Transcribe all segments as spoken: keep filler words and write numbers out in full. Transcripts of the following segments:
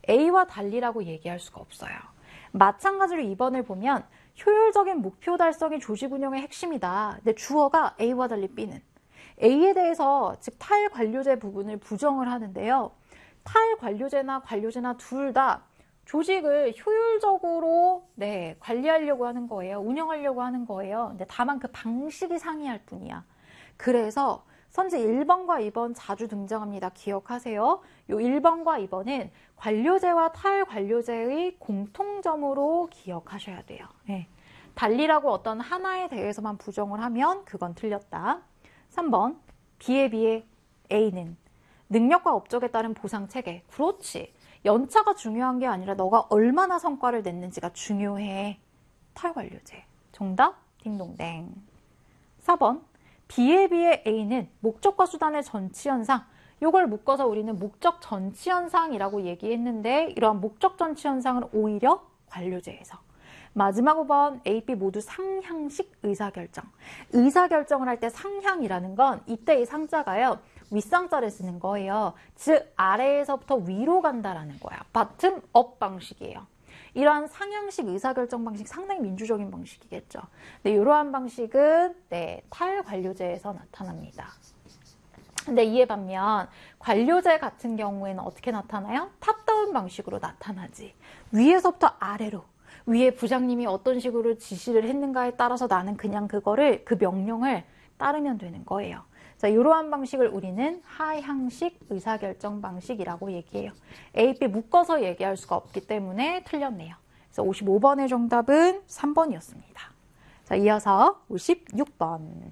A와 달리라고 얘기할 수가 없어요. 마찬가지로 이 번을 보면 효율적인 목표 달성이 조직 운영의 핵심이다. 근데 주어가 A와 달리 B는 A에 대해서 즉 탈관료제 부분을 부정을 하는데요. 탈관료제나 관료제나 둘 다 조직을 효율적으로 네, 관리하려고 하는 거예요. 운영하려고 하는 거예요. 근데 다만 그 방식이 상이할 뿐이야. 그래서 선지 일 번과 이 번 자주 등장합니다. 기억하세요. 요 일 번과 이 번은 관료제와 탈관료제의 공통점으로 기억하셔야 돼요. 네. 달리라고 어떤 하나에 대해서만 부정을 하면 그건 틀렸다. 삼 번 B에 비해 A는 능력과 업적에 따른 보상체계. 그렇지. 연차가 중요한 게 아니라 너가 얼마나 성과를 냈는지가 중요해. 탈관료제. 정답? 딩동댕. 사 번 B에 비해 A는 목적과 수단의 전치현상. 이걸 묶어서 우리는 목적 전치현상이라고 얘기했는데 이러한 목적 전치현상은 오히려 관료제에서. 마지막 오 번 A, B 모두 상향식 의사결정. 의사결정을 할 때 상향이라는 건 이때 이 상자가요. 윗상자를 쓰는 거예요. 즉 아래에서부터 위로 간다라는 거야. 바텀 업 방식이에요. 이러한 상향식 의사결정 방식 상당히 민주적인 방식이겠죠. 근데 이러한 방식은 네, 탈관료제에서 나타납니다. 근데 이에 반면 관료제 같은 경우에는 어떻게 나타나요? 탑다운 방식으로 나타나지. 위에서부터 아래로. 위에 부장님이 어떤 식으로 지시를 했는가에 따라서 나는 그냥 그거를 그 명령을 따르면 되는 거예요. 자, 이러한 방식을 우리는 하향식 의사결정 방식이라고 얘기해요. A, B 묶어서 얘기할 수가 없기 때문에 틀렸네요. 그래서 오십오 번의 정답은 삼 번이었습니다. 자, 이어서 오십육 번.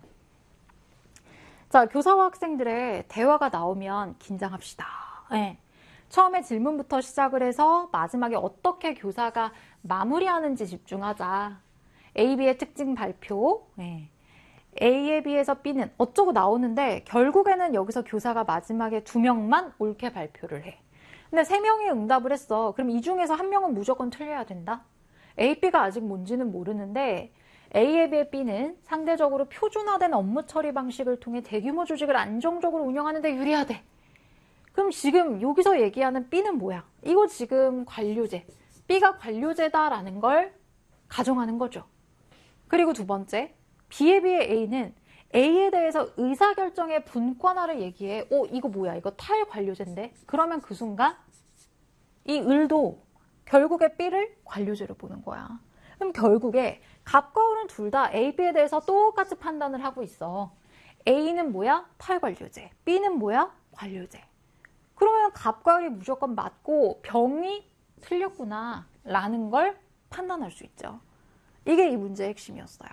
자, 교사와 학생들의 대화가 나오면 긴장합시다. 네. 처음에 질문부터 시작을 해서 마지막에 어떻게 교사가 마무리하는지 집중하자. A, B의 특징 발표. 네. A에 비해서 B는 어쩌고 나오는데 결국에는 여기서 교사가 마지막에 두 명만 옳게 발표를 해. 근데 세 명이 응답을 했어. 그럼 이 중에서 한 명은 무조건 틀려야 된다. A, B가 아직 뭔지는 모르는데 A에 비해 B는 상대적으로 표준화된 업무 처리 방식을 통해 대규모 조직을 안정적으로 운영하는 데 유리하대. 그럼 지금 여기서 얘기하는 B는 뭐야? 이거 지금 관료제. B가 관료제다라는 걸 가정하는 거죠. 그리고 두 번째. B에 비해 A는 A에 대해서 의사결정의 분권화를 얘기해. 어, 이거 뭐야? 이거 탈관료제인데? 그러면 그 순간 이 을도 결국에 B를 관료제로 보는 거야. 그럼 결국에 갑과 을은 둘 다 A, B에 대해서 똑같이 판단을 하고 있어. A는 뭐야? 탈관료제. B는 뭐야? 관료제. 그러면 갑과 을이 무조건 맞고 병이 틀렸구나 라는 걸 판단할 수 있죠. 이게 이 문제의 핵심이었어요.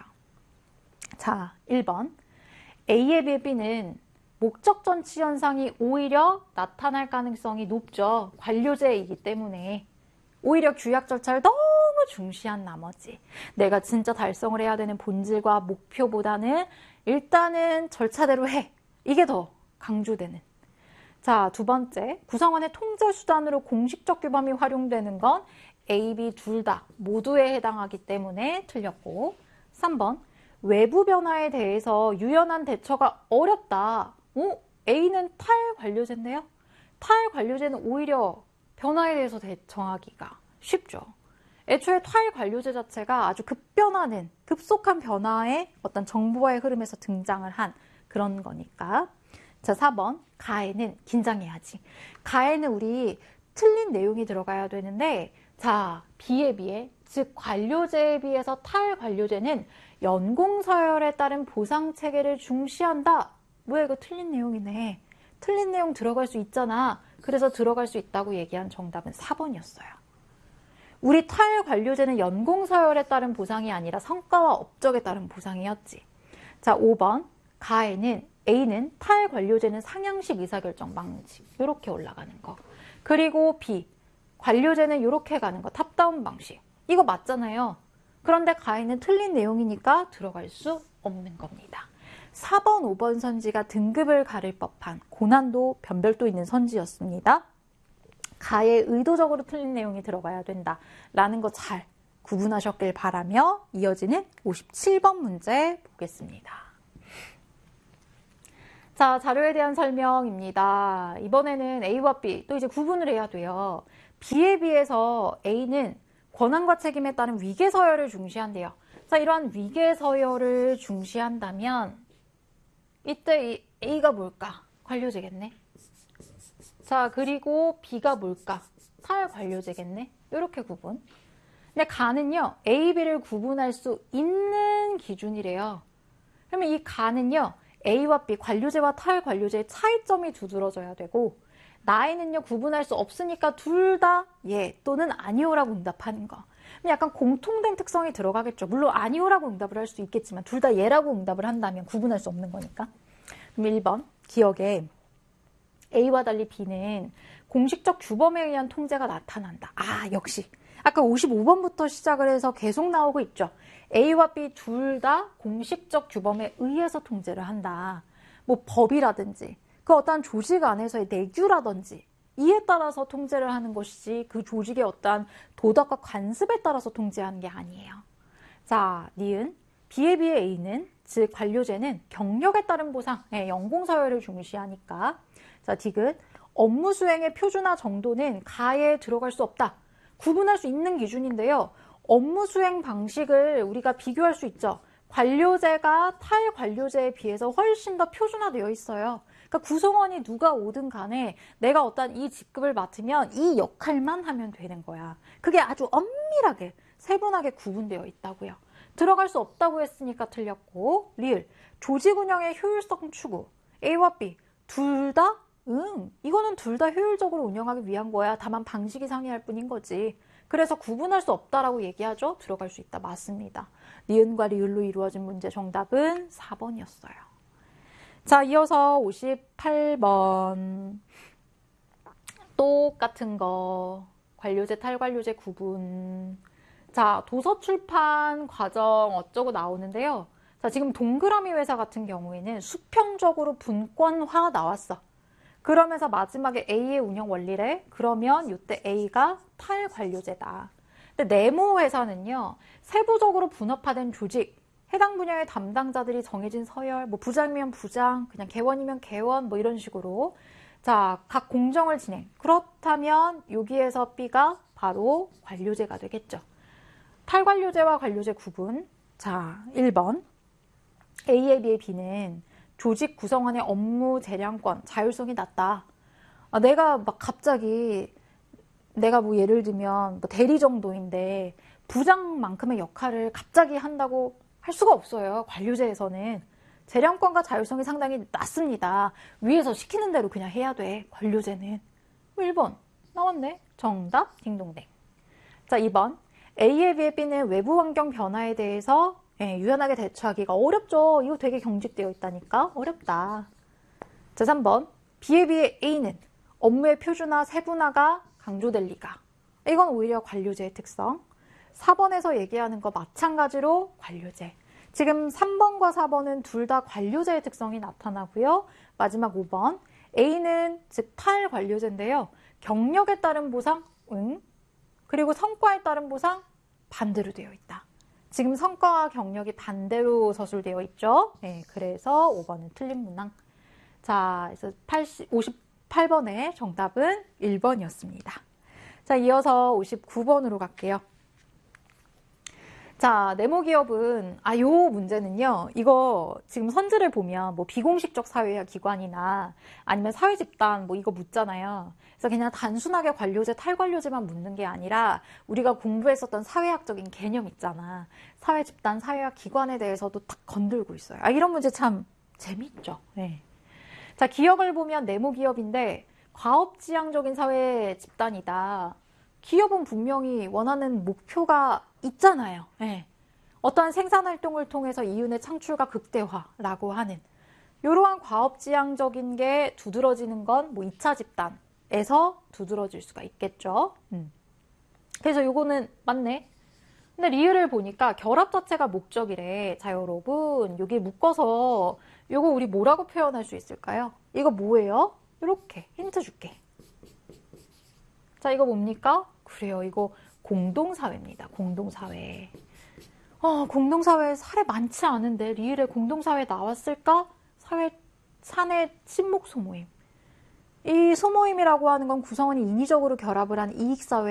자, 일 번. A에 비해 B는 목적 전치 현상이 오히려 나타날 가능성이 높죠. 관료제이기 때문에. 오히려 규약 절차를 너무 중시한 나머지 내가 진짜 달성을 해야 되는 본질과 목표보다는 일단은 절차대로 해. 이게 더 강조되는. 자, 두 번째. 구성원의 통제 수단으로 공식적 규범이 활용되는 건 A, B 둘 다 모두에 해당하기 때문에 틀렸고. 삼 번. 외부 변화에 대해서 유연한 대처가 어렵다. 오, A는 탈관료제인데요. 탈관료제는 오히려 변화에 대해서 대처하기가 쉽죠. 애초에 탈관료제 자체가 아주 급변하는, 급속한 변화의 어떤 정보와의 흐름에서 등장을 한 그런 거니까. 자, 사 번. 가에는 긴장해야지. 가에는 우리 틀린 내용이 들어가야 되는데, 자, B에 비해, 즉 관료제에 비해서 탈관료제는 연공서열에 따른 보상체계를 중시한다. 뭐야, 이거 틀린 내용이네. 틀린 내용 들어갈 수 있잖아. 그래서 들어갈 수 있다고 얘기한 정답은 사 번이었어요. 우리 탈관료제는 연공서열에 따른 보상이 아니라 성과와 업적에 따른 보상이었지. 자, 오 번. 가에는 A는 탈관료제는 상향식 의사결정 방식. 이렇게 올라가는 거. 그리고 B. 관료제는 이렇게 가는 거. 탑다운 방식. 이거 맞잖아요. 그런데 가에는 틀린 내용이니까 들어갈 수 없는 겁니다. 사 번, 오 번 선지가 등급을 가릴 법한 고난도, 변별도 있는 선지였습니다. 가에 의도적으로 틀린 내용이 들어가야 된다라는 거 잘 구분하셨길 바라며 이어지는 오십칠 번 문제 보겠습니다. 자, 자료에 대한 설명입니다. 이번에는 A와 B, 또 이제 구분을 해야 돼요. B에 비해서 A는 권한과 책임에 따른 위계서열을 중시한대요. 자, 이러한 위계서열을 중시한다면 이때 이 A가 뭘까? 관료제겠네. 자, 그리고 B가 뭘까? 탈관료제겠네. 이렇게 구분. 근데 가는요, A, B를 구분할 수 있는 기준이래요. 그러면 이 가는요, A와 B, 관료제와 탈관료제의 차이점이 두드러져야 되고, 나에는요, 구분할 수 없으니까 둘 다 예 또는 아니오라고 응답하는 거. 약간 공통된 특성이 들어가겠죠. 물론 아니오라고 응답을 할 수 있겠지만 둘 다 예라고 응답을 한다면 구분할 수 없는 거니까. 그럼 일 번 기억에 A와 달리 B는 공식적 규범에 의한 통제가 나타난다. 아, 역시 아까 오십오 번부터 시작을 해서 계속 나오고 있죠. A와 B 둘 다 공식적 규범에 의해서 통제를 한다. 뭐 법이라든지 그 어떠한 조직 안에서의 내규라든지 이에 따라서 통제를 하는 것이지 그 조직의 어떠한 도덕과 관습에 따라서 통제하는 게 아니에요. 자, 니은 B에 비해 A는 즉 관료제는 경력에 따른 보상, 네, 연공서열을 중시하니까. 자, 디귿 업무 수행의 표준화 정도는 가에 들어갈 수 없다. 구분할 수 있는 기준인데요. 업무 수행 방식을 우리가 비교할 수 있죠. 관료제가 탈관료제에 비해서 훨씬 더 표준화되어 있어요. 그러니까 구성원이 누가 오든 간에 내가 어떤 이 직급을 맡으면 이 역할만 하면 되는 거야. 그게 아주 엄밀하게 세분하게 구분되어 있다고요. 들어갈 수 없다고 했으니까 틀렸고, 리을 조직 운영의 효율성 추구 A와 B 둘 다 응, 이거는 둘 다 효율적으로 운영하기 위한 거야. 다만 방식이 상이할 뿐인 거지. 그래서 구분할 수 없다라고 얘기하죠. 들어갈 수 있다. 맞습니다. 니은과 리을로 이루어진 문제 정답은 사 번이었어요. 자, 이어서 오십팔 번. 똑같은 거. 관료제, 탈관료제 구분. 자, 도서 출판 과정 어쩌고 나오는데요. 자, 지금 동그라미 회사 같은 경우에는 수평적으로 분권화 나왔어. 그러면서 마지막에 A의 운영 원리래. 그러면 이때 A가 탈관료제다. 근데 네모 회사는요. 세부적으로 분업화된 조직, 해당 분야의 담당자들이 정해진 서열, 뭐 부장이면 부장, 그냥 개원이면 개원, 뭐 이런 식으로 자, 각 공정을 진행. 그렇다면 여기에서 B가 바로 관료제가 되겠죠. 탈관료제와 관료제 구분. 자, 일 번 A에 비해 B는 조직 구성원의 업무 재량권, 자율성이 낮다. 아, 내가 막 갑자기 내가 뭐 예를 들면 뭐 대리 정도인데 부장만큼의 역할을 갑자기 한다고 할 수가 없어요. 관료제에서는. 재량권과 자율성이 상당히 낮습니다. 위에서 시키는 대로 그냥 해야 돼. 관료제는. 일 번 나왔네. 정답 딩동댕. 자, 이 번 A에 비해 B는 외부 환경 변화에 대해서 예, 유연하게 대처하기가 어렵죠. 이거 되게 경직되어 있다니까. 어렵다. 자, 삼 번 B에 비해 A는 업무의 표준화, 세분화가 강조될 리가. 이건 오히려 관료제의 특성. 사 번에서 얘기하는 거 마찬가지로 관료제. 지금 삼 번과 사 번은 둘 다 관료제의 특성이 나타나고요. 마지막 오 번 A는 즉 탈관료제인데요. 경력에 따른 보상, 응. 그리고 성과에 따른 보상, 반대로 되어 있다. 지금 성과와 경력이 반대로 서술되어 있죠. 네, 그래서 오 번은 틀린 문항. 자, 그래서 팔십, 오십팔 번의 정답은 일 번이었습니다. 자, 이어서 오십구 번으로 갈게요. 자, 네모기업은, 아, 요 문제는요, 이거 지금 선지를 보면 뭐 비공식적 사회화 기관이나 아니면 사회집단 뭐 이거 묻잖아요. 그래서 그냥 단순하게 관료제, 탈관료제만 묻는 게 아니라 우리가 공부했었던 사회학적인 개념 있잖아. 사회집단, 사회화 기관에 대해서도 딱 건들고 있어요. 아, 이런 문제 참 재밌죠. 네. 자, 기업을 보면 네모기업인데 과업지향적인 사회 집단이다. 기업은 분명히 원하는 목표가 있잖아요. 네. 어떠한 생산활동을 통해서 이윤의 창출과 극대화라고 하는 이러한 과업지향적인 게 두드러지는 건 뭐 이 차 집단에서 두드러질 수가 있겠죠. 음. 그래서 요거는 맞네. 근데 리을을 보니까 결합 자체가 목적이래. 자, 여러분 여기 묶어서 요거 우리 뭐라고 표현할 수 있을까요? 이거 뭐예요? 이렇게 힌트 줄게. 자, 이거 뭡니까? 그래요. 이거 공동사회입니다. 공동사회. 어, 공동사회 사례 많지 않은데 리을에 공동사회 나왔을까? 사회, 사내 친목소모임. 이 소모임이라고 하는 건 구성원이 인위적으로 결합을 한 이익사회